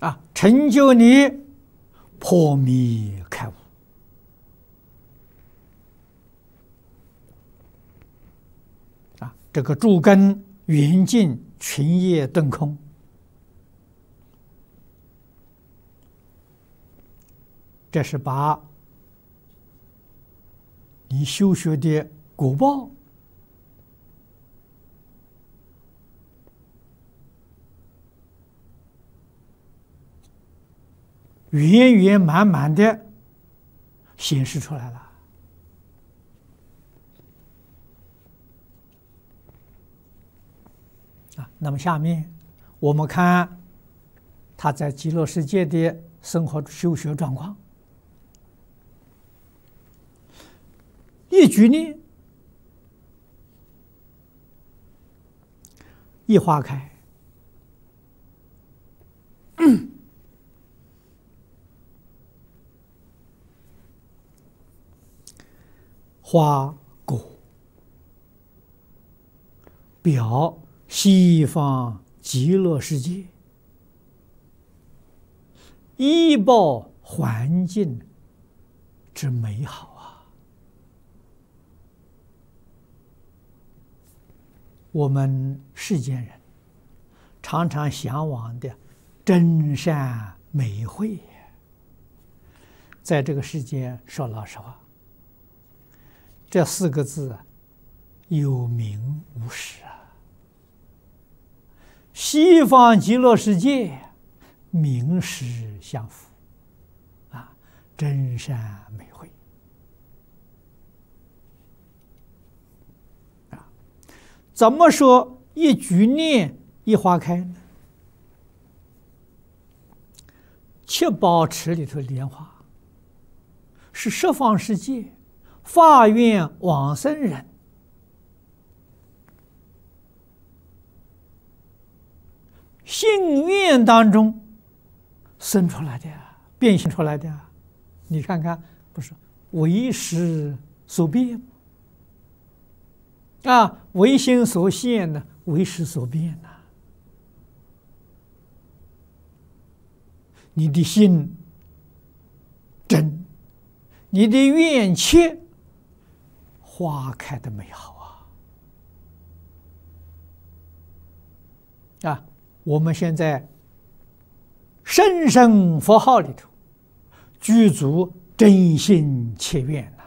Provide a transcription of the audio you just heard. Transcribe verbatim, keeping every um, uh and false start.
啊，成就你破迷开悟。啊，这个诸根圆净，群业顿空。这是把你修学的果报圆圆满满的显示出来了。啊，那么下面我们看他在极乐世界的生活修学状况。一举念，一花开，花果表西方极乐世界医报环境之美好啊！我们世间人常常向往的真善美慧，在这个世界说老实话，这四个字有名无实啊。西方极乐世界名实相符啊，真善美慧啊。怎么说一举念一花开呢？七宝池里头的莲花是十方世界发愿往生人信愿当中生出来的，变现出来的。你看看，不是为识所变啊，为心所现呢，为识所变呐。你的心真，你的愿切，花开的美好啊！啊，我们现在声声佛号里头，具足真心切愿呐。